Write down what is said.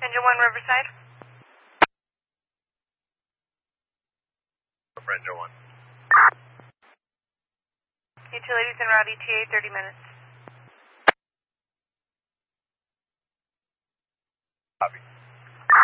Engine 1 Riverside. Engine 1. Utilities en route ETA 30 minutes.